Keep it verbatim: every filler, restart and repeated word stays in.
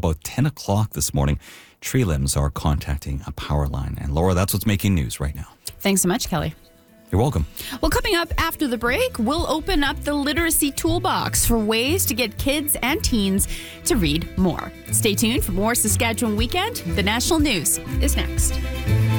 about ten o'clock this morning, tree limbs are contacting a power line. And Laura, that's what's making news right now. Thanks so much, Kelly. You're welcome. Well, coming up after the break, we'll open up the literacy toolbox for ways to get kids and teens to read more. Stay tuned for more Saskatchewan Weekend. The national news is next.